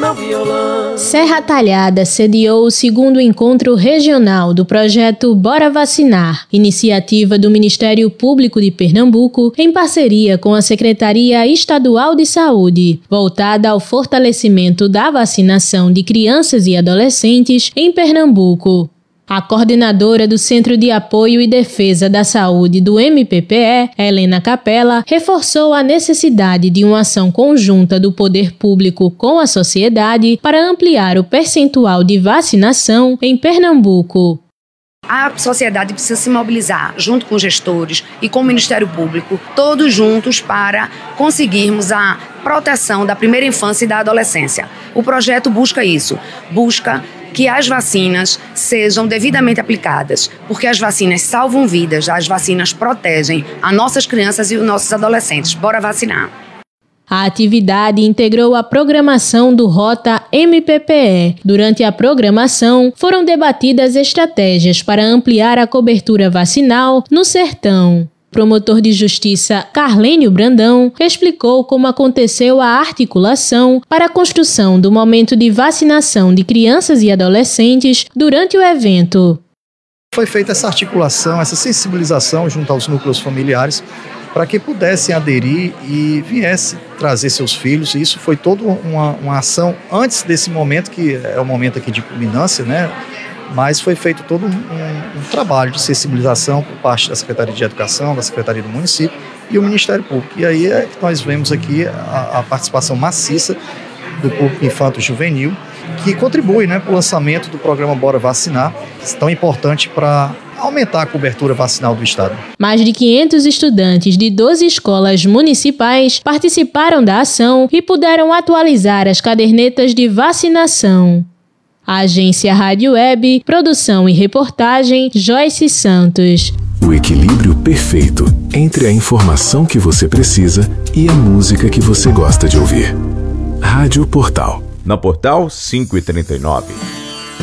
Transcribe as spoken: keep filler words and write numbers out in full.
no violão. Serra Talhada sediou o segundo encontro regional do projeto Bora Vacinar, iniciativa do Ministério Público de Pernambuco em parceria com a Secretaria Estadual de Saúde, voltada ao fortalecimento da vacinação de crianças e adolescentes em Pernambuco. A coordenadora do Centro de Apoio e Defesa da Saúde do M P P E, Helena Capella, reforçou a necessidade de uma ação conjunta do poder público com a sociedade para ampliar o percentual de vacinação em Pernambuco. A sociedade precisa se mobilizar junto com os gestores e com o Ministério Público, todos juntos para conseguirmos a proteção da primeira infância e da adolescência. O projeto busca isso, busca que as vacinas sejam devidamente aplicadas, porque as vacinas salvam vidas, as vacinas protegem as nossas crianças e os nossos adolescentes. Bora vacinar! A atividade integrou a programação do Rota M P P E. Durante a programação, foram debatidas estratégias para ampliar a cobertura vacinal no Sertão. O promotor de justiça Carlênio Brandão explicou como aconteceu a articulação para a construção do momento de vacinação de crianças e adolescentes durante o evento. Foi feita essa articulação, essa sensibilização junto aos núcleos familiares para que pudessem aderir e viessem trazer seus filhos. E isso foi toda uma, uma ação antes desse momento, que é o momento aqui de culminância, né? Mas foi feito todo um, um, um trabalho de sensibilização por parte da Secretaria de Educação, da Secretaria do Município e o Ministério Público. E aí é que nós vemos aqui a, a participação maciça do público infanto-juvenil, que contribui, né, para o lançamento do programa Bora Vacinar, tão importante para aumentar a cobertura vacinal do Estado. Mais de quinhentos estudantes de doze escolas municipais participaram da ação e puderam atualizar as cadernetas de vacinação. A Agência Rádio Web, produção e reportagem, Joyce Santos. O equilíbrio perfeito entre a informação que você precisa e a música que você gosta de ouvir. Rádio Portal. Na Portal quinhentos e trinta e nove.